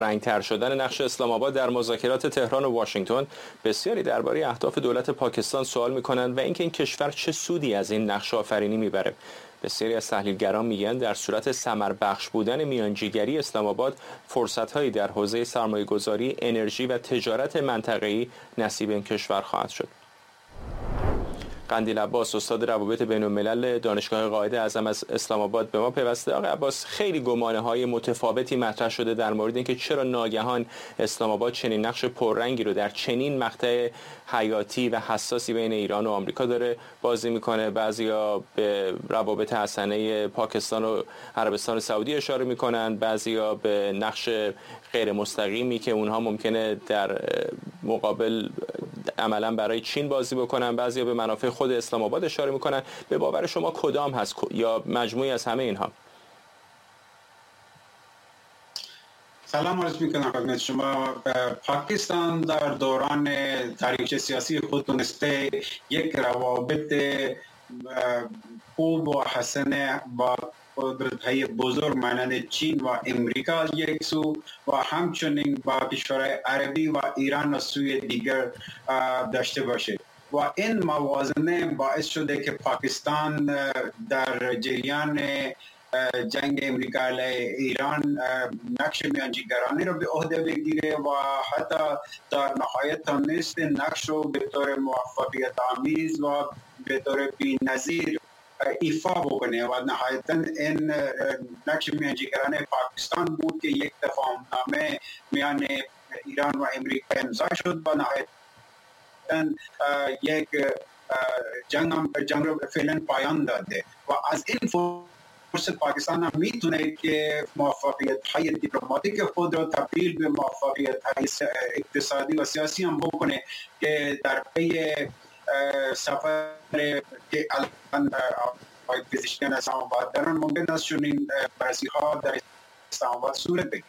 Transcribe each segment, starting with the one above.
رنگتر شدن نقش اسلام آباد در مذاکرات تهران و واشنگتن، بسیاری درباره اهداف دولت پاکستان سوال می‌کنند و اینکه این کشور چه سودی از این نقش آفرینی میبره. بسیاری از تحلیلگران میگن در صورت ثمربخش بودن میانجیگری اسلام آباد، فرصت‌هایی در حوزه سرمایه‌گذاری، انرژی و تجارت منطقه‌ای نصیب این کشور خواهد شد. قندیل عباس، استاد روابط بین الملل دانشگاه قائد اعظم از اسلام آباد، به ما پیوسته. آقای عباس، خیلی گمانه‌های متفاوتی مطرح شده در مورد اینکه چرا ناگهان اسلام آباد چنین نقش پررنگی رو در چنین مقطع حیاتی و حساسی بین ایران و آمریکا داره بازی میکنه. بعضیا به روابط حسنه پاکستان و عربستان سعودی اشاره میکنن، بعضیا به نقش غیر مستقیمی که اونها ممکنه در مقابل عملا برای چین بازی بکنن، بعضیا به منافع خود اسلام آباد اشاره میکنن. به باور شما کدام هست یا مجموعی از همه اینها؟ سلام عرض میکنم خدمت شما. پاکستان در دوران تاریخ سیاسی خود تونسته یک روابط خوب و حسن با قدرت‌های بزرگ مانند چین و امریکا یک سو و همچنین با کشورهای عربی و ایران و سوی دیگر داشته باشه و این موازنه باعث شده که پاکستان در جریان جنگ امریکا علیه ایران نقش میانجیگرانی رو به عهده بگیره و حتی در نهایت تونست نقش رو به طور موفقیت آمیز و به طور بی‌نظیر ایفا بکنه و نهایتا این نقش میانجیگران پاکستان بود که یک تفاهمنامه میان ایران و امریکا امضا شد و نهایتا یک جنگ رو فعلا پایان داده و از این فرصت پاکستان هم میتونه که موفقیت‌های دیپلماتیک خود را تبدیل به موفقیت‌های اقتصادی و سیاسی هم بکنه که در پی سفر که الان پزشکان اسلام آباد دارن ممکن است چنین بررسی‌ها در اسلام آباد صورت بگیرد.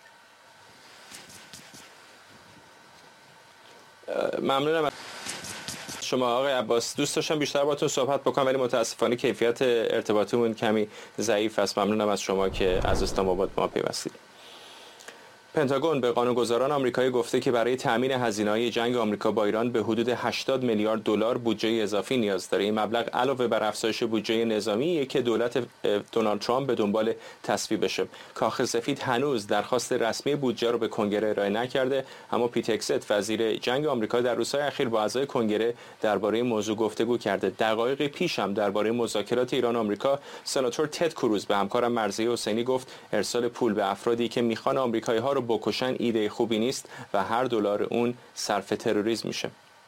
ممنونم شما آقای عباس. دوست داشتم بیشتر باهاتون صحبت بکنم ولی متاسفانه کیفیت ارتباطمون کمی ضعیف است. ممنونم از شما که از اسلام آباد ما پیوستید. پنتاگون به قانونگذاران آمریکایی گفته که برای تامین هزینه‌های جنگ آمریکا با ایران به حدود 80 میلیارد دلار بودجه اضافی نیاز داره. این مبلغ علاوه بر افزایش بودجه نظامیه که دولت دونالد ترامپ به دنبال تصویب بشه. کاخ سفید هنوز درخواست رسمی بودجه رو به کنگره ارائه نکرده، اما پیت هگست وزیر جنگ آمریکا در روزهای اخیر با اعضای کنگره درباره این موضوع گفتگو کرده. دقایقی پیش هم درباره مذاکرات ایران آمریکا سناتور تد کروز به همکارم مرضیه حسینی گفت ارسال پول به افرادی که میخوان آمریکایی‌ها رو بکشن ایده خوبی نیست و هر دلار اون صرف تروریسم میشه.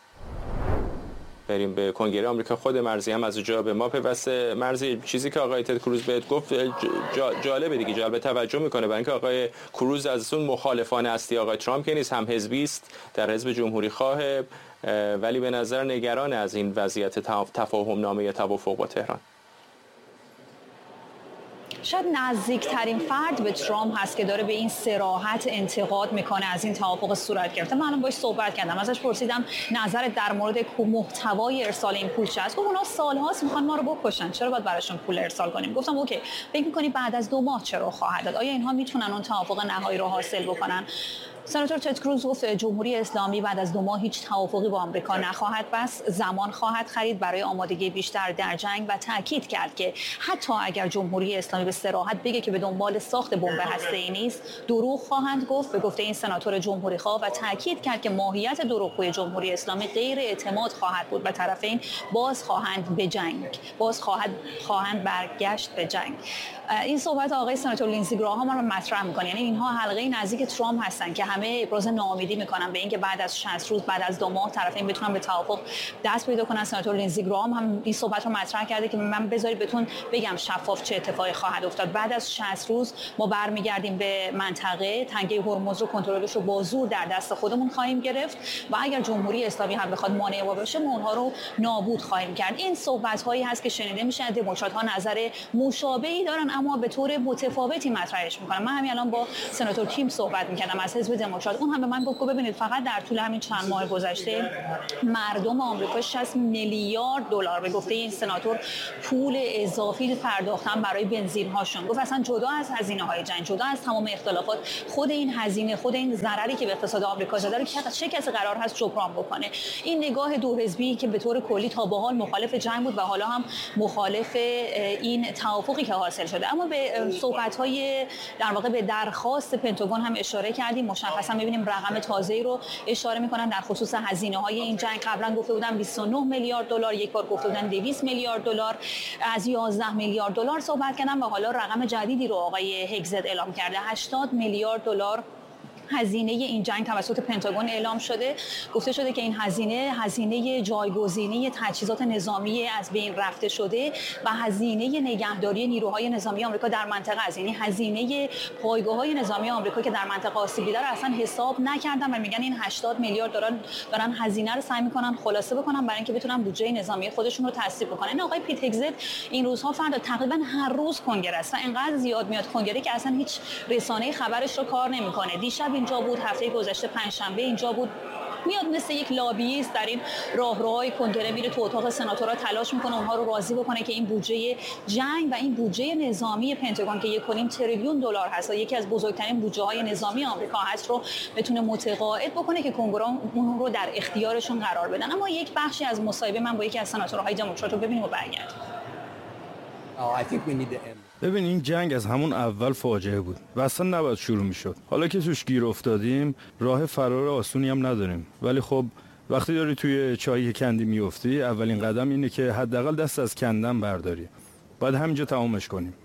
بریم به کنگره آمریکا. خود مرضی هم از اونجا به ما پیوسته. مرضی، چیزی که آقای تد کروز بهت گفت جالبه دیگه، جلب توجه میکنه، برای اینکه آقای کروز از اون مخالفان اصلی آقای ترامپ که نیست، هم حزبی است، در حزب جمهوری خواه، ولی به نظر نگران از این وضعیت تفاهم نامه یا توافق با تهران. شاید نزدیکترین فرد به ترامپ هست که داره به این صراحت انتقاد میکنه از این توافق صورت گرفته. من الان باهاش صحبت کردم، ازش پرسیدم نظرت در مورد محتوای ارسال این پول چه است؟ گفت اونا سالهاست میخوان ما رو بکشن، چرا باید براشون پول ارسال کنیم؟ گفتم اوکی، فکر میکنی بعد از 2 ماه چرا خواهد داد؟ آیا اینها میتونن اون توافق نهایی رو حاصل بکنن؟ سناتور تد کروز گفت جمهوری اسلامی بعد از 2 ماه هیچ توافقی با آمریکا نخواهد بست، زمان خواهد خرید برای آمادگی بیشتر در جنگ و تاکید کرد که حتی اگر جمهوری اسلامی به صراحت بگه که به دنبال ساخت بمب هسته‌ای نیست، دروغ خواهند گفت. به گفته این سناتور جمهوری خواه و تاکید کرد که ماهیت دروغگوی جمهوری اسلامی غیر اعتماد خواهد بود و طرفین باز خواهند به جنگ، خواهند برگشت به جنگ. این صحبت آقای سناتور لینزی گراهام رو مطرح می‌کنه، یعنی اینها حلقه نزدیک ترامپ هستن که همه ابراز ناامیدی میکنن به اینکه بعد از 60 روز، بعد از 2 ماه طرفین بتونن به توافق دست پیدا کنن. سناتور لینزی گراهام هم این صحبت رو مطرح کرده که من بذارید بهتون بگم شفاف چه اتفاقی خواهد افتاد. بعد از 60 روز ما برمیگردیم به منطقه، تنگه هرمز رو کنترلش رو با زور در دست خودمون خواهیم گرفت و اگر جمهوری اسلامی هم بخواد مانع ما بشه ما اونها رو نابود خواهیم کرد. این صحبت هایی هست که شنیده میشه. دموکرات ها نظر مشابهی دارن اما به طور متفاوتی مطرحش میکنن. من همین الان با سناتور کیم صحبت میکردم از حزب دموکرات. اون هم به من گفت ببینید فقط در طول همین چند ماه گذشته مردم آمریکا 60 میلیارد دلار به گفته این سناتور پول اضافی پرداختن برای بنزین هاشون. گفت اصلا جدا از هزینه‌های جنگ، جدا از تمام اختلافات، خود این هزینه، خود این ضرری که به اقتصاد آمریکا زده رو چه کسی قرار هست جبران بکنه؟ این نگاه دو حزبی که به طور کلی تا به حال مخالف جنگ بود و حالا هم مخالف این توافقی که حاصل شده. اما به صحبت‌های در واقع به درخواست پنتاگون هم اشاره کردیم. مشخصا می‌بینیم رقم تازه‌ای رو اشاره می‌کنن در خصوص هزینه‌های این جنگ. قبلا گفته بودن 29 میلیارد دلار، یک بار گفته بودن 200 میلیارد دلار، از 11 میلیارد دلار صحبت کردن و حالا رقم جدیدی رو آقای هگزت اعلام کرده. 80 میلیارد دلار هزینه این جنگ توسط پنتاگون اعلام شده. گفته شده که این هزینه جایگزینی تجهیزات نظامی از بین رفته شده و هزینه نگهداری نیروهای نظامی آمریکا در منطقه است. یعنی هزینه پایگاه‌های نظامی آمریکا که در منطقه آسیب دیده رو اصلا حساب نکردن و میگن این 80 میلیارد دلار دارن هزینه رو سعی میکنن خلاصه بکنن برای اینکه بتونن بودجه نظامی خودشون رو تصویب بکنن. این آقای پیت هگزت این روزها فردا تقریبا هر روز کنگره است و اینقدر زیاد میاد کنگره که اصلا هیچ رسانه‌ای خبرش رو کار نمیکنه. دیشب اینجا بود، هفته گذشته پنجشنبه اینجا بود، میاد مثل یک لابیست در این راهروهای کنگره میره تو اتاق سناتورها، تلاش میکنه اونها رو راضی بکنه که این بودجه جنگ و این بودجه نظامی پنتاگون که 1.5 تریلیون دلار هست و یکی از بزرگترین بودجه‌های نظامی آمریکا هست رو بتونه متقاعد بکنه که کنگره اون رو در اختیارشون قرار بدن. اما یک بخشی از مصاحبه من با یکی از سناتورهای دموکرات رو ببینیم و برگردیم. ببین این جنگ از همون اول فاجعه بود و اصلا نباید شروع میشد. حالا که توش گیر افتادیم راه فرار آسونی هم نداریم، ولی خب وقتی داری توی چاهی کندی میافتی اولین قدم اینه که حداقل دست از کندن برداری. باید همینجا تمامش کنیم.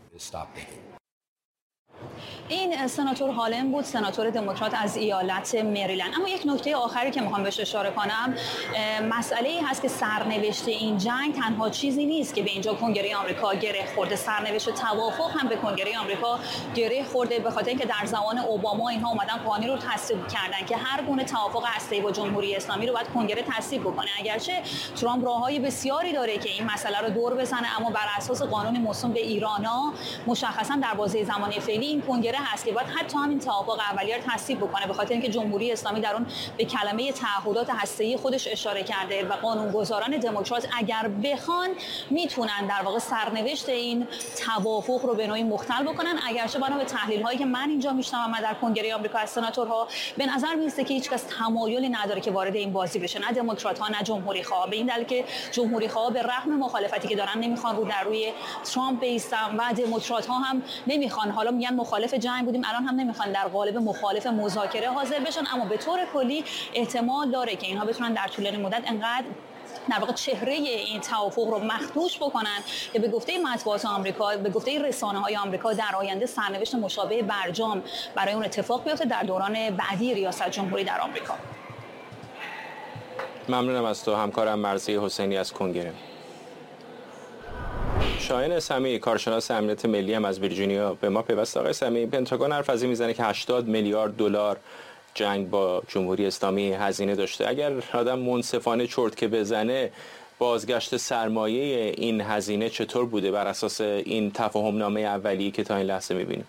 این سناتور هالن بود، سناتور دموکرات از ایالت مریلند. اما یک نکته آخری که میخوام بهش اشاره کنم مسئله ای هست که سرنوشت این جنگ تنها چیزی نیست که به اینجا کنگره آمریکا گره خورده. سرنوشت توافق هم به کنگره آمریکا گره خورده به خاطر اینکه در زمان اوباما اینها اومدن قانونی رو تصویب کردن که هر گونه توافق هسته‌ای با جمهوری اسلامی رو باید کنگره تصویب بکنه. اگرچه ترامپ راههای بسیاری داره که این مسئله رو دور بزنه، اما بر اساس قانون موسوم به ایران‌ها مشخصا در بازه زمانی فعلی این کنگره هست که باید حتی همین توافق اولیه رو تصویب بکنه به خاطر اینکه جمهوری اسلامی در اون به کلمه تعهدات هسته‌ای خودش اشاره کرده و قانونگذاران دموکرات اگر بخوان میتونن در واقع سرنوشت این توافق رو به نوعی مختل بکنن. اگرچه بنا به تحلیل‌هایی که من اینجا میشنوم در کنگره آمریکا از سناتورها به نظر میرسه که هیچکس تمایلی نداره که وارد این بازی بشه، نه دموکرات‌ها نه جمهوری‌خواها، به این دلیل که جمهوری‌خواها به رغم مخالفتی که دارن نمیخوان رو در روی ترامپ بیستن و دموکرات‌ها هم نمیخوان. حالا میگن مخالف جنگ بودیم، الان هم نمیخوان در قالب مخالف مذاکره حاضر بشن، اما به طور کلی احتمال داره که اینها بتونن در طولانی مدت انقدر در واقع چهره این توافق رو مخدوش بکنن که به گفته مطبوعات آمریکا، به گفته رسانه‌های آمریکا در آینده سرنوشت مشابه برجام برای اون اتفاق بیفته در دوران بعدی ریاست جمهوری در آمریکا. ممنونم از تو همکارم مرضی حسینی از کنگره. شاهین سمی کارشناس امنیت ملی هم از ویرجینیا به ما پیوسته. آقای سمی، پنتاگون حرف از این میزنه که 80 میلیارد دلار جنگ با جمهوری اسلامی هزینه داشته. اگر آدم منصفانه چرت که بزنه بازگشت سرمایه این هزینه چطور بوده بر اساس این تفاهم نامه اولیه‌ای که تا این لحظه می‌بینیم؟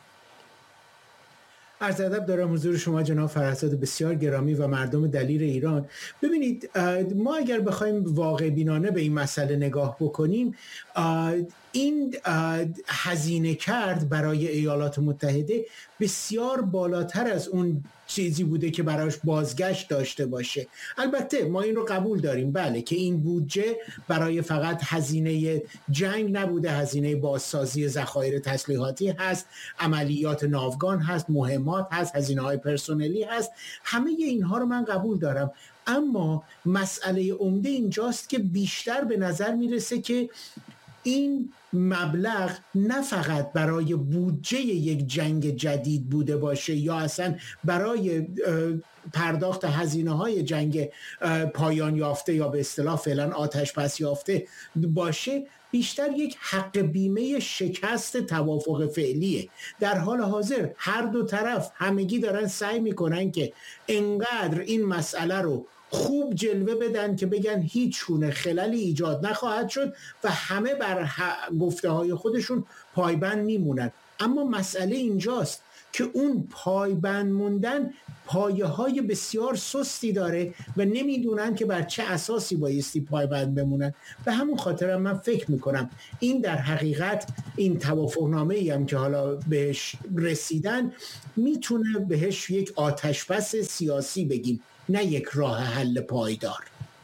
عرض ادب دارم حضور شما جناب فرهزاد بسیار گرامی و مردم دلیر ایران. ببینید ما اگر بخوایم واقع بینانه به این مسئله نگاه بکنیم، این هزینه کرد برای ایالات متحده بسیار بالاتر از اون چیزی بوده که براش بازگشت داشته باشه. البته ما این رو قبول داریم بله که این بودجه برای فقط هزینه جنگ نبوده، هزینه بازسازی ذخایر تسلیحاتی هست، عملیات ناوگان هست، مهمات هست، هزینه‌های پرسنلی هست، همه اینها رو من قبول دارم. اما مسئله عمده اینجاست که بیشتر به نظر میرسه که این مبلغ نه فقط برای بودجه یک جنگ جدید بوده باشه یا اصلا برای پرداخت هزینه‌های جنگ پایان یافته یا به اصطلاح فعلا آتش بس یافته باشه، بیشتر یک حق بیمه شکست توافق فعلیه. در حال حاضر هر دو طرف همگی دارن سعی میکنن که انقدر این مسئله رو خوب جلوه بدن که بگن هیچ گونه خللی ایجاد نخواهد شد و همه بر گفته های خودشون پایبند میمونن. اما مسئله اینجاست که اون پایبند موندن پایه‌های بسیار سستی داره و نمیدونن که بر چه اساسی بایستی پایبند بمونن. به همون خاطر من فکر میکنم این در حقیقت این توافقنامه‌ای هم که حالا بهش رسیدن میتونه بهش یک آتشبس سیاسی بگیم، نه یک راه حل پایدار.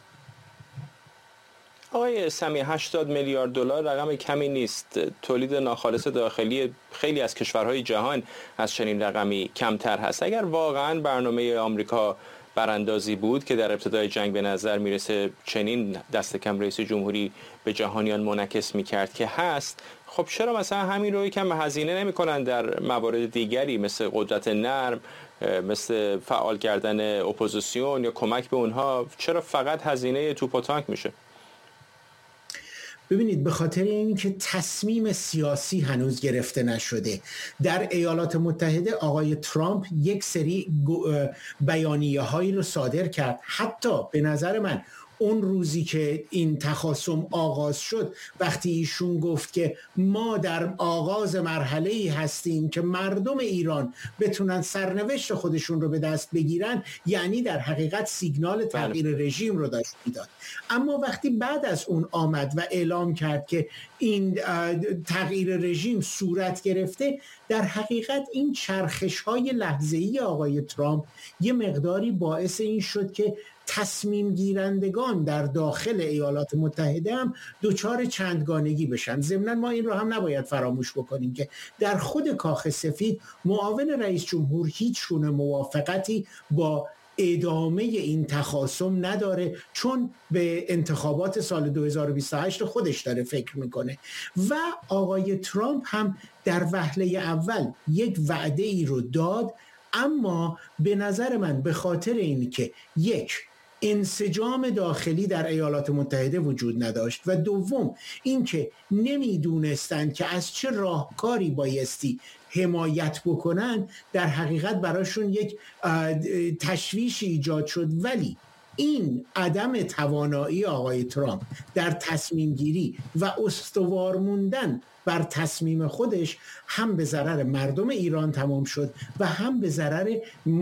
آقای سمی، 80 میلیارد دلار رقم کمی نیست. تولید ناخالص داخلی خیلی از کشورهای جهان از چنین رقمی کمتر هست. اگر واقعا برنامه آمریکا براندازی بود که در ابتدای جنگ به نظر میرسه چنین دست کم رئیس جمهوری به جهانیان منعکس میکرد که هست، خب چرا مثلا همین رو یکم هزینه نمیکنن در موارد دیگری مثل قدرت نرم، مثل فعال کردن اپوزیسیون یا کمک به اونها؟ چرا فقط هزینه توپ و تانک میشه؟ ببینید، به خاطر اینکه تصمیم سیاسی هنوز گرفته نشده. در ایالات متحده آقای ترامپ یک سری بیانیه هایی رو صادر کرد. حتی به نظر من اون روزی که این تخاصم آغاز شد، وقتی ایشون گفت که ما در آغاز مرحله‌ای هستیم که مردم ایران بتونن سرنوشت خودشون رو به دست بگیرن، یعنی در حقیقت سیگنال تغییر رژیم رو داشت میداد. اما وقتی بعد از اون آمد و اعلام کرد که این تغییر رژیم صورت گرفته، در حقیقت این چرخش‌های لحظه‌ای آقای ترامپ یه مقداری باعث این شد که تصمیم گیرندگان در داخل ایالات متحده هم دچار چندگانگی بشن. ضمناً ما این رو هم نباید فراموش بکنیم که در خود کاخ سفید معاون رئیس جمهور هیچ گونه موافقتی با ادامه این تخاصم نداره، چون به انتخابات سال 2028 خودش داره فکر میکنه. و آقای ترامپ هم در وهله اول یک وعده ای رو داد، اما به نظر من به خاطر این که یک انسجام داخلی در ایالات متحده وجود نداشت و دوم اینکه نمیدونستند که از چه راهکاری بایستی حمایت بکنن، در حقیقت براشون یک تشویشی ایجاد شد. ولی این عدم توانایی آقای ترامپ در تصمیم گیری و استوار موندن بر تصمیم خودش هم به ضرر مردم ایران تمام شد و هم به ضرر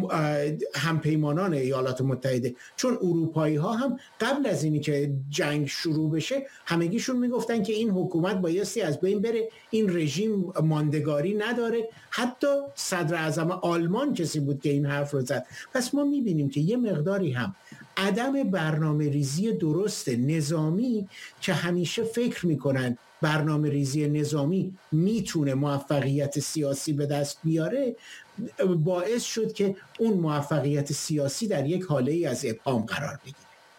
همپیمانان ایالات متحده، چون اروپایی ها هم قبل از اینی که جنگ شروع بشه همگیشون میگفتن که این حکومت بایستی از بین بره، این رژیم ماندگاری نداره. حتی صدر اعظم آلمان کسی بود که این حرف رو زد. پس ما میبینیم که یه مقداری هم عدم برنامه ریزی درست نظامی که همیشه فکر میکنن برنامه ریزی نظامی میتونه موفقیت سیاسی به دست بیاره، باعث شد که اون موفقیت سیاسی در یک حاله ای از ابهام قرار بگیره.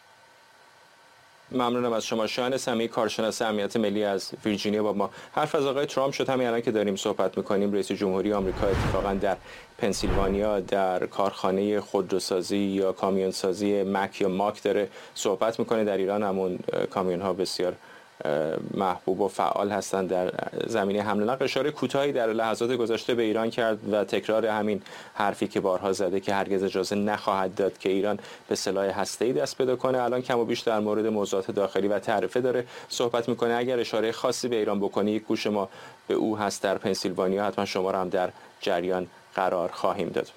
ممنونم از شما. شایان سمی، کارشناس امنیت ملی از ویرجینیا با ما. حرف از آقای ترامپ شد. همین الان که داریم صحبت میکنیم، رئیس جمهوری آمریکا اتفاقا در پنسیلوانیا در کارخانه خودروسازی یا کامیونسازی مک یا ماک داره صحبت میکنه. در ایران همون کامیون ها بسیار محبوب و فعال هستند. در زمینه حمل نقل اشاره کوتاهی در لحظات گذشته به ایران کرد و تکرار همین حرفی که بارها زده که هرگز اجازه نخواهد داد که ایران به سلاح هسته‌ای دست پیدا کنه. الان کم و بیش در مورد موضوعات داخلی و تعرفه داره صحبت میکنه. اگر اشاره خاصی به ایران بکنه، یک گوش ما به او هست در پنسیلوانیا. حتما شما را هم در جریان قرار خواهیم داد.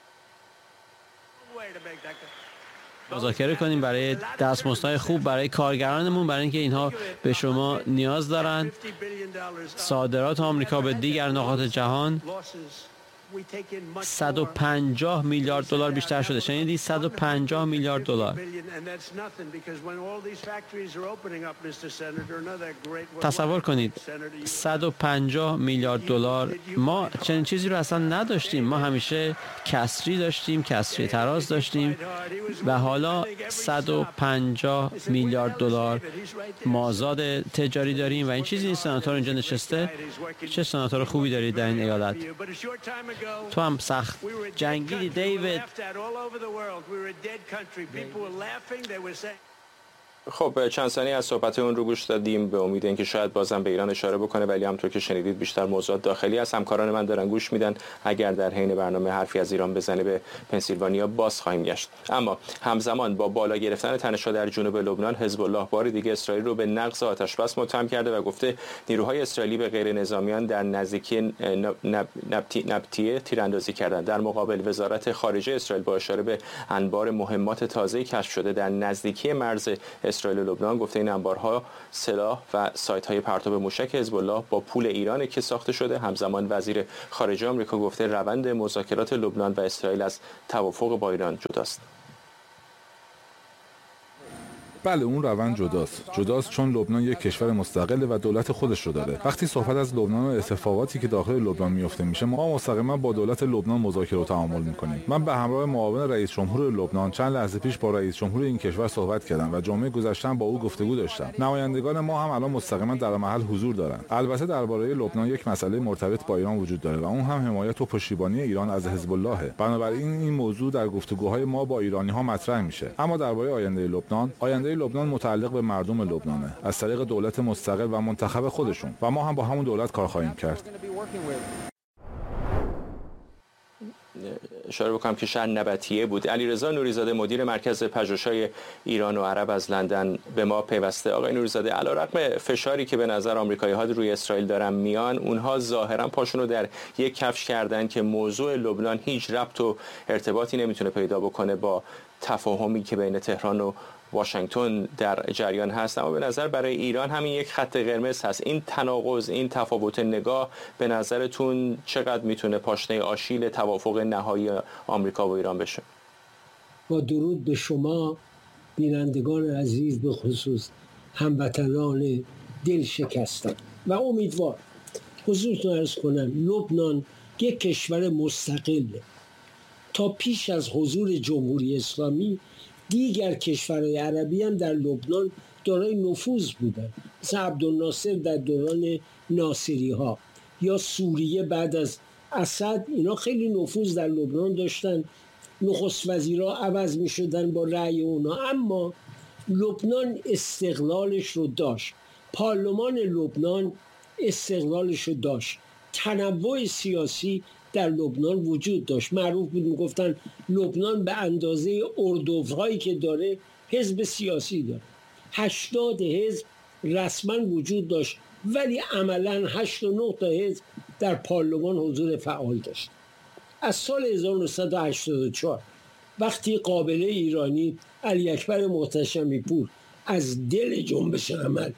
مذاکره کنیم برای دستمزدهای خوب برای کارگرانمون، برای اینکه اینها به شما نیاز دارن. صادرات آمریکا به دیگر نقاط جهان 150 میلیارد دلار بیشتر شده. شنیدید؟ 150 میلیارد دلار. تصور کنید 150 میلیارد دلار. ما چنین چیزی رو اصلا نداشتیم. ما همیشه کسری داشتیم، کسری تراز داشتیم و حالا 150 میلیارد دلار مازاد تجاری داریم و این چیزی نیست. سناتور اینجا نشسته. چه سناتور خوبی دارید در این ایالت. تو هم سخت جنگیدی دیوید. خب چند ثانیه از صحبت اون رو گوش دادیم، به امید اینکه شاید بازم به ایران اشاره بکنه، ولی همونطور که شنیدید بیشتر موضوعات داخلی از همکاران من دارن گوش میدن. اگر در حین برنامه حرفی از ایران بزنه به پنسیلوانیا باز خواهیم گشت. اما همزمان با بالا گرفتن تنش‌ها در جنوب لبنان، حزب الله بار دیگه اسرائیل رو به نقض آتش‌بس متهم کرده و گفته نیروهای اسرائیلی به غیر نظامیان در نزدیکی نبطیه تیراندازی کردند. در مقابل وزارت خارجه اسرائیل با اشاره به انبار مهمات تازه‌ای کشف شده در نزدیکی مرز اسرائیل و لبنان گفته این انبارها سلاح و سایت‌های پرتاب موشک حزب الله با پول ایران که ساخته شده. همزمان وزیر خارجه آمریکا گفته روند مذاکرات لبنان و اسرائیل از توافق با ایران جداست. بله، اون روند جداست چون لبنان یک کشور مستقله و دولت خودش رو داره. وقتی صحبت از لبنان و اتفاقاتی که داخل لبنان میفته میشه، ما مستقیما با دولت لبنان مذاکره و تعامل میکنیم. من به همراه معاون رئیس جمهور لبنان چند لحظه پیش با رئیس جمهور این کشور صحبت کردم و جمعه گذشته با او گفتگو داشتم. نمایندگان ما هم الان مستقیما در محل حضور دارن. البته درباره لبنان یک مسئله مرتبط با ایران وجود داره و اون هم حمایت و پشتیبانی ایران از حزب الله. بنابراین این موضوع در گفتگوهای ما با ایرانی‌ها مطرح میشه. اما درباره آینده لبنان متعلق به مردم لبنانه از طریق دولت مستقل و منتخب خودشون و ما هم با همون دولت کار خواهیم کرد. اشاره بکنم که شهر نبطیه بود. علیرضا نوریزاده مدیر مرکز پژوهش‌های ایران و عرب از لندن به ما پیوسته. آقای نوریزاده، علیرغم فشاری که به نظر آمریکایی‌ها روی اسرائیل دارن میان، اونها ظاهرا پاشونو در یک کفش کردن که موضوع لبنان هیچ ربط و ارتباطی نمیتونه پیدا بکنه با تفاهمی که بین تهران و واشنگتن در جریان هست. اما به نظر برای ایران همین یک خط قرمز هست. این تناقض، این تفاوت نگاه به نظرتون چقدر میتونه پاشنه آشیل توافق نهایی آمریکا و ایران بشه؟ با درود به شما بینندگان عزیز، به خصوص هموطنان دل شکستم و امیدوار حضورتون عرض کنم لبنان یک کشور مستقله. تا پیش از حضور جمهوری اسلامی دیگر کشورهای عربی هم در لبنان دارای نفوذ بودن، مثل عبدالناصر در دوران ناصری ها یا سوریه بعد از اسد. اینا خیلی نفوذ در لبنان داشتن، نخست وزیرها عوض می شدن با رأی اونا. اما لبنان استقلالش رو داشت، پارلمان لبنان استقلالش رو داشت، تنوع سیاسی در لبنان وجود داشت. معروف بود میگفتن لبنان به اندازه اردوهایی که داره حزب سیاسی داره. 80 حزب رسما وجود داشت، ولی عملا 89 تا حزب در پارلمان حضور فعال داشت. از سال 1984 وقتی قابله ایرانی علی اکبر محتشمی پور از دل جنبش عمل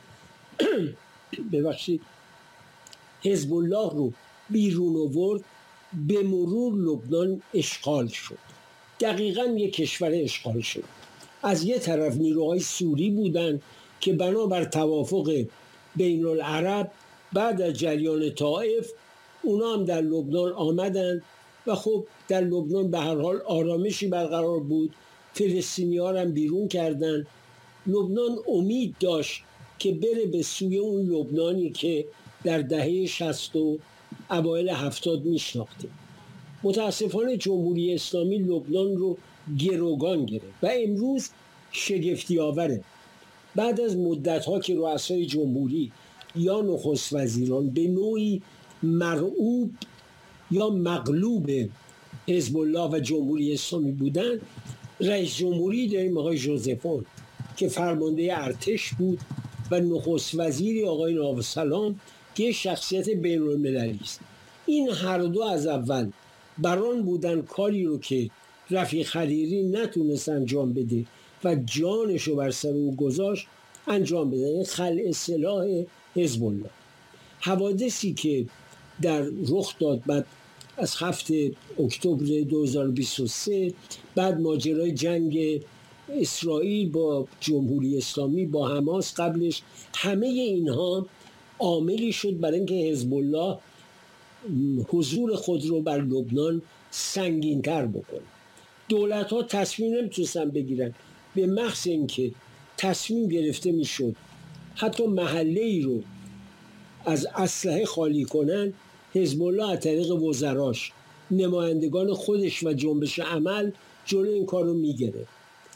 حزب الله رو بیرون آورد، به مرور لبنان اشغال شد. دقیقاً یک کشور اشغال شد. از یه طرف نیروهای سوری بودن که بنابر توافق بین العرب بعد از جریان طائف اونا هم در لبنان آمدن و خب در لبنان به هر حال آرامشی برقرار بود. فلسطینی‌ها هم بیرون کردن. لبنان امید داشت که بره به سوی اون لبنانی که در دهه 60 و اوایل 70 میشناختیم. متاسفانه جمهوری اسلامی لبنان رو گروگان گرفت و امروز شگفتی آوره. بعد از مدت‌ها که رؤسای جمهوری یا نخست وزیران به نوعی مرعوب یا مغلوب حزب الله و جمهوری اسلامی بودن، رئیس جمهوری داریم آقای ژوزفون که فرمانده ارتش بود و نخست وزیری آقای ناوسلام که شخصیت بین‌المللی است. این هر دو از اول بران بودن کاری رو که رفیق حریری نتونست انجام بده و جانشو بر سر او گذاشت انجام بده، این خلع سلاح حزب الله. حوادثی که در رخ داد بعد از 7 اکتبر 2023، بعد ماجرای جنگ اسرائیل با جمهوری اسلامی با حماس قبلش، همه اینها عاملی شد برای اینکه حزب الله حضور خود رو بر لبنان سنگین‌تر بکنه. دولت‌ها تصمیم نمی‌تونستن بگیرن، به محض اینکه تصمیم گرفته میشد حتی محله‌ای رو از اسلحه خالی کنن، حزب الله از طریق وزراش، نمایندگان خودش و جنبش عمل جلوی این کار رو میگیره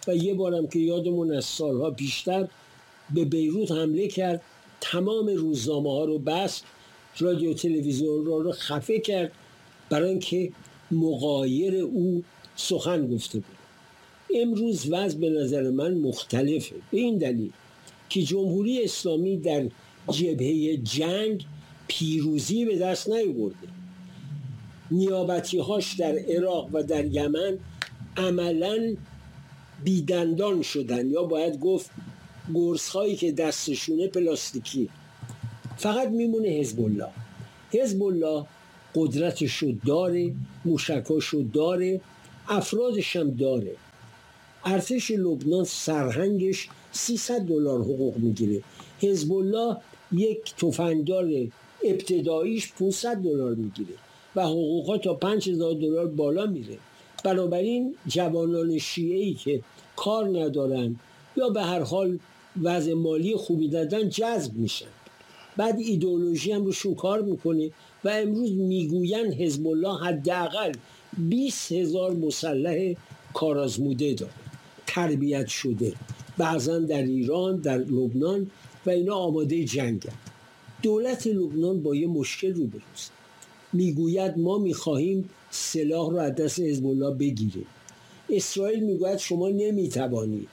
و یه بارم که یادمون از سالها پیشتر به بیروت حمله کرد، تمام روزنامه ها رو بست، رادیو تلویزیون رو خفه کرد برای اینکه مغایر او سخن گفته بود. امروز وضع به نظر من مختلفه، به این دلیل که جمهوری اسلامی در جبهه جنگ پیروزی به دست نیاورده. نیابتی هاش در عراق و در یمن عملاً بیدندان شدن، یا باید گفت گرس هایی که دستشونه پلاستیکی. فقط میمونه حزب الله قدرتشو داره، موشکاشو داره، افرادش هم داره. ارتش لبنان سرهنگش $300 حقوق میگیره. حزب الله یک تفنگدار ابتداییش $500 میگیره و حقوقا تا $5000 بالا میره. بنابراین جوانان شیعه‌ای که کار ندارن یا به هر حال وضع مالی خوبی دادن جذب میشن، بعد ایدئولوژی هم روشون کار میکنه و امروز میگوین حزب الله حداقل 20,000 مسلح کارآزموده داره، تربیت شده، بعضا در ایران، در لبنان و اینا آماده جنگن. دولت لبنان با یه مشکل روبروست، میگوید ما میخواهیم سلاح رو از دست حزب الله بگیریم. اسرائیل میگوید شما نمیتوانید.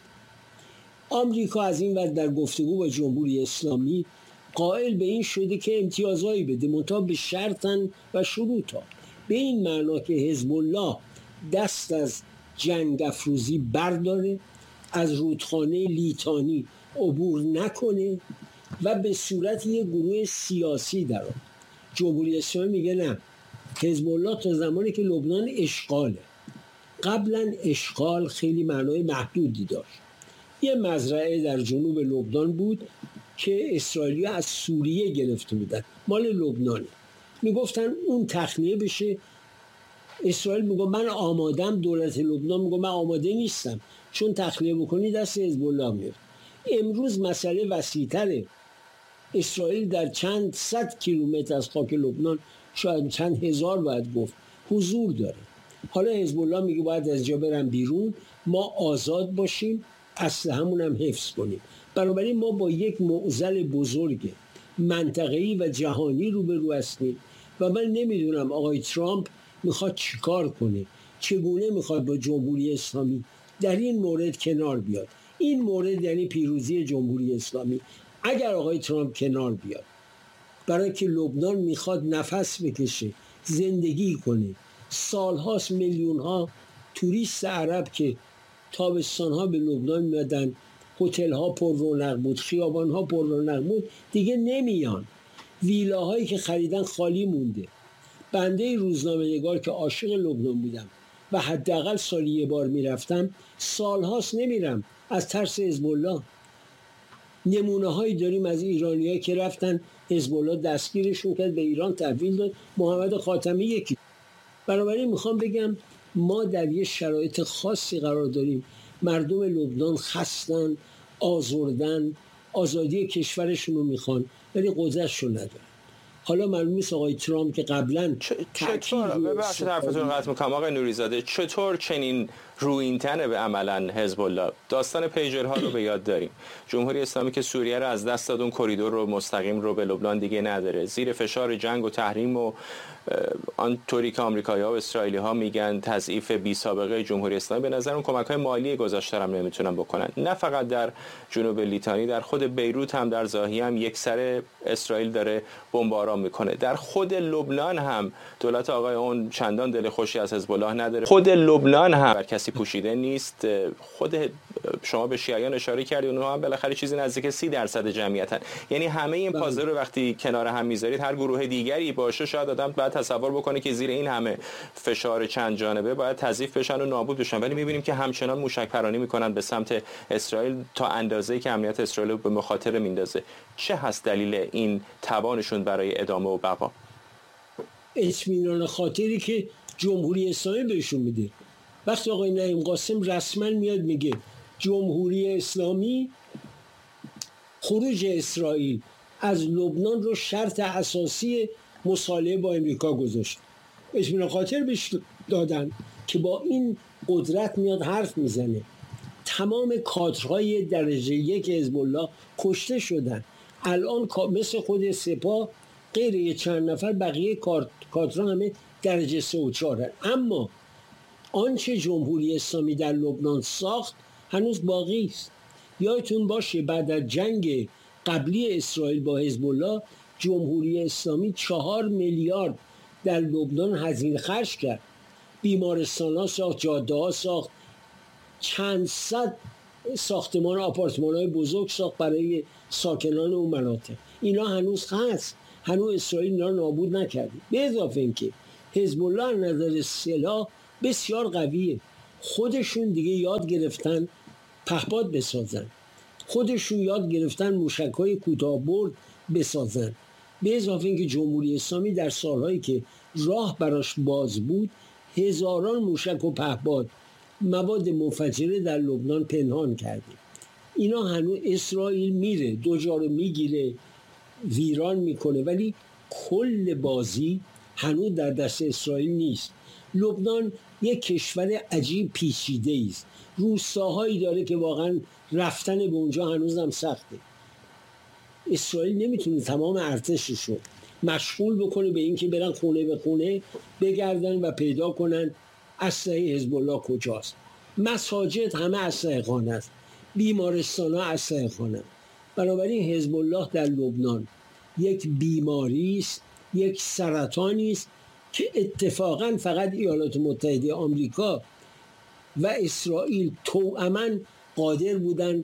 آمریکا از این وقت در گفتگو با جمهوری اسلامی قائل به این شده که امتیازهایی بده، منتها به شرطن و شروطا، به این معنا که حزب الله دست از جنگ افروزی برداره، از رودخانه لیتانی عبور نکنه و به صورت یک گروه سیاسی در آن. جمهوری اسلامی میگه نه، حزب الله تا زمانی که لبنان اشغاله. قبلا اشغال خیلی معنای محدودی داشت. یه مزرعه در جنوب لبنان بود که اسرائیلی‌ها از سوریه گرفته بودن، مال لبنانه. میگفتن اون تخلیه بشه. اسرائیل میگه من آمادم، دولت لبنان میگه من آماده نیستم، چون تخلیه بکنی دست حزب الله میاد. امروز مسئله وسیع‌تره. اسرائیل در چند صد کیلومتر از خاک لبنان، شاید چند هزار باید گفت، حضور داره. حالا حزب الله میگه باید از جا برن بیرون، ما آزاد باشیم، اسلحه‌مون هم حفظ کنیم. بنابراین ما با یک معضل بزرگ منطقه‌ای و جهانی روبرو هستیم و من نمیدونم آقای ترامپ میخواد چیکار کنه، چگونه میخواد با جمهوری اسلامی در این مورد کنار بیاد. این مورد یعنی پیروزی جمهوری اسلامی. اگر آقای ترامپ کنار بیاد، برای که لبنان میخواد نفس بکشه، زندگی کنه، سالهاست میلیونها توریست عرب که تابستانها به لبنان میادن، هتل‌ها پر رونق بود، خیابان‌ها پر رونق بود، دیگه نمیان. ویلاهایی که خریدن خالی مونده. بنده روزنامه‌نگار که عاشق لبنان بودم و حداقل سالی یه بار میرفتم، سالهاست نمیرم از ترس حزب الله. نمونه‌هایی داریم از ایرانیایی که رفتن، حزب الله دستگیرشون کرد، به ایران تحویل داد، محمد خاتمی یکی. بنابراین میخوام بگم ما در یه شرایط خاصی قرار داریم. مردم لبنان خستن، آزردن، آزادی کشورشون رو میخوان ولی قدرتشون ندارن. حالا معلوم نیست آقای ترامپ که قبلا چطور ببخشید حرفتون قطع میکنم آقای نوریزاده، چطور چنین رویینتنه به عملا حزب الله؟ داستان پیجرها رو به یاد داریم. جمهوری اسلامی که سوریه رو از دست داد، اون کریدور رو مستقیم رو به لبنان دیگه نداره، زیر فشار جنگ و تحریم و آنطوری که آمریکایی‌ها و اسرائیلی‌ها میگن تضعیف بی سابقه جمهوری اسلامی. به نظر اون کمک‌های مالی گذاشته هم نمیتونن بکنن. نه فقط در جنوب لیتانی، در خود بیروت هم، در ضاحیه هم یک سر اسرائیل داره بمباران میکنه. در خود لبنان هم دولت آقای اون چندان دل خوشی از حزب الله نداره. خود لبنان هم بر کسی پوشیده نیست. خود شما به شیعیان اشاره کردید، اونها هم بالاخره چیزی نزدیک 30% جمعیتن. یعنی همه این پازل رو وقتی کنار هم میذارید، هر گروه دیگری باشه، شاید آدم بعد تصور بکنه که زیر این همه فشار چند جانبه باید تضعیف بشن و نابود بشن، ولی میبینیم که همچنان موشک پرانی میکنن به سمت اسرائیل تا اندازه‌ای که امنیت اسرائیل رو به مخاطره میندازه. چه هست دلیل این توانشون برای ادامه و بقا؟ اطمینان خاطری که جمهوری اسلامی بهشون میده. وقتی آقای نعیم قاسم رسما میاد میگه جمهوری اسلامی خروج اسرائیل از لبنان رو شرط اساسی مصالحه با امریکا گذاشت، اطمینان خاطر بهش دادن که با این قدرت میاد حرف میزنه. تمام کادرهای درجه یک حزب الله کشته شدن. الان مثل خود سپاه غیر چند نفر بقیه کادرها همه درجه 3 و 4. اما آنچه جمهوری اسلامی در لبنان ساخت هنوز باقی است. یادتون باشه بعد از جنگ قبلی اسرائیل با حزب الله جمهوری اسلامی 4 میلیارد در لبنان هزینه خرج کرد. بیمارستان‌ها ساخت، جاده‌ها ساخت، چند صد ساختمان آپارتمان‌های بزرگ ساخت برای ساکنان اون مناطق. اینا هنوز هست، هنوز اسرائیل اینا نابود نکرده. به اضافه اینکه حزب الله از نظر سلاح بسیار قویه. خودشون دیگه یاد گرفتن پهپاد بسازن، خودشون یاد گرفتن موشک‌های کوتاه‌برد بسازن. به اضافه اینکه جمهوری اسلامی در سالهایی که راه براش باز بود هزاران موشک و پهپاد مواد منفجره در لبنان پنهان کرده. اینا هنوز اسرائیل میره دوجا رو میگیره، ویران میکنه، ولی کل بازی هنوز در دست اسرائیل نیست. لبنان یک کشور عجیب پیچیده است. روستاهایی داره که واقعا رفتن به اونجا هنوز هم سخته. اسرائیل نمیتونه تمام ارتشش رو مشغول بکنه به این که برن خونه به خونه بگردن و پیدا کنن اسلحه حزب الله کجاست. مساجد همه اسلحه خانه است، بیمارستان ها اسلحه خانه. بنابراین حزب الله در لبنان یک بیماری است، یک سرطانی است که اتفاقا فقط ایالات متحده آمریکا و اسرائیل توأماً قادر بودن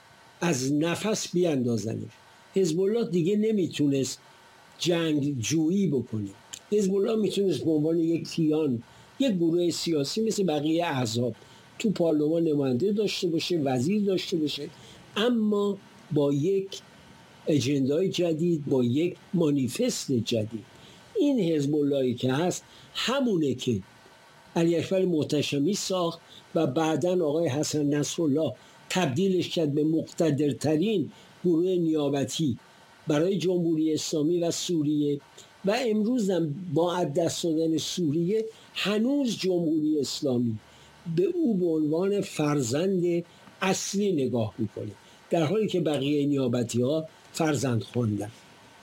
از نفس بیاندازنش. حزب الله دیگه نمیتونست جنگ جویی بکنه. حزب الله میتونست به عنوان یک کیان، یک گروه سیاسی مثل بقیه احزاب تو پارلمان نماینده داشته باشه، وزیر داشته باشه، اما با یک اجندای جدید، با یک مانیفست جدید. این حزب اللهی که هست همونه که علی اکبر محتشمی ساخت و بعداً آقای حسن نصرالله تبدیلش کرد به مقتدرترین گروه نیابتی برای جمهوری اسلامی و سوریه، و امروز هم با از دست دادن سوریه هنوز جمهوری اسلامی به او به عنوان فرزند اصلی نگاه میکنه، در حالی که بقیه نیابتی ها فرزند خواندن.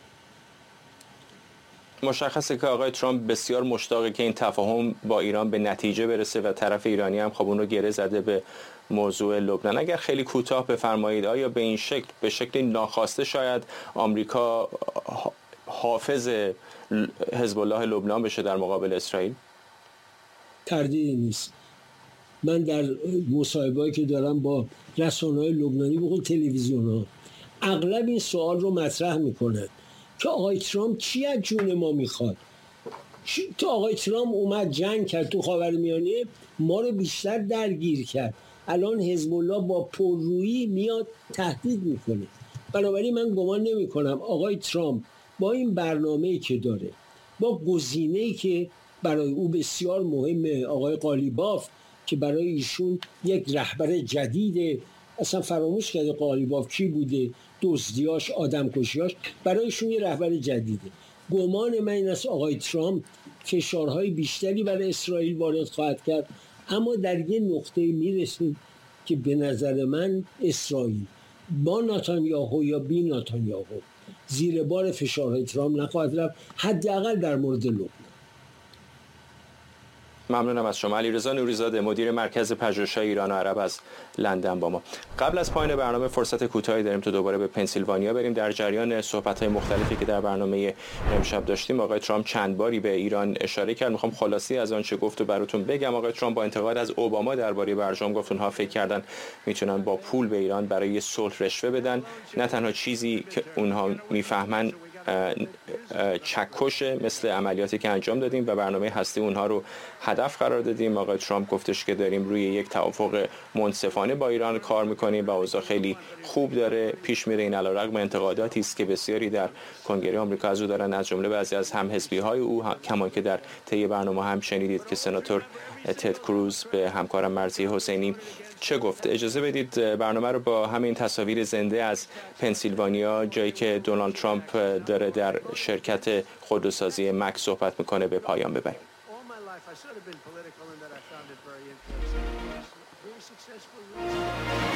مشخصه که آقای ترامپ بسیار مشتاقه که این تفاهم با ایران به نتیجه برسه و طرف ایرانی هم خب اون رو گره زده به موضوع لبنان. اگر خیلی کوتاه بفرمایید، آیا به این شکل، به شکلی ناخواسته شاید آمریکا حافظ حزب الله لبنان بشه در مقابل اسرائیل؟ تردیدی نیست. من در مصاحبه‌ای که دارم با رسانه‌های لبنانی بخون تلویزیون‌ها اغلب این سوال رو مطرح میکنن که آقای ترامپ چی از جون ما میخواد؟ تو آقای ترامپ اومد جنگ کرد تو خاورمیانه، ما رو بیشتر درگیر کرد. الان حزب الله با پررویی میاد تهدید میکنه. بنابراین من گمان نمی کنم آقای ترامپ با این برنامه‌ای که داره، با گزینه‌ای که برای او بسیار مهمه، آقای قالیباف که برای ایشون یک رهبر جدیده، اصلا فراموش کرده قالیباف کی بوده، دزدیاش، آدمکشیاش، برای ایشون یه رهبر جدیده. گمان من این است آقای ترامپ فشارهای بیشتری برای اسرائیل وارد خواهد کرد، اما در یه نقطه میرسیم که به نظر من اسرائیل با نتانیاهو یا بی نتانیاهو زیر بار فشارهای ترامپ نخواهد رفت، حداقل در مورد لبنان. ممنونم از شما. علیرضا نوری‌زاده، مدیر مرکز پژوهش‌های ایران و عرب از لندن با ما. قبل از پایان برنامه فرصت کوتاهی داریم تا دوباره به پنسیلوانیا بریم. در جریان صحبت‌های مختلفی که در برنامه امشب داشتیم، آقای ترامپ چند باری به ایران اشاره کرد. می‌خوام خلاصی از آنچه گفت و براتون بگم. آقای ترامپ با انتقاد از اوباما درباره برجام گفت اونها فکر کردن میتونن با پول به ایران برای صلح رشوه بدن، نه تنها چیزی که اونها میفهمن چکشه مثل عملیاتی که انجام دادیم و برنامه هستی اونها رو هدف قرار دادیم. آقای ترامپ گفتش که داریم روی یک توافق منصفانه با ایران کار میکنیم و اوضاع خیلی خوب داره پیش میره. این علیرغم انتقاداتی است که بسیاری در کنگره آمریکا از او دارن، از جمله بعضی از همحزبی‌های او، کما که در طی برنامه هم شنیدید که سناتور تد کروز به همکارم مرضی حسینی چه گفت. اجازه بدید برنامه رو با همین تصاویر زنده از پنسیلوانیا، جایی که دونالد ترامپ داره در شرکت خودروسازی مک صحبت میکنه، به پایان ببریم. I sort of been political in that I found it very interesting. It was very successful.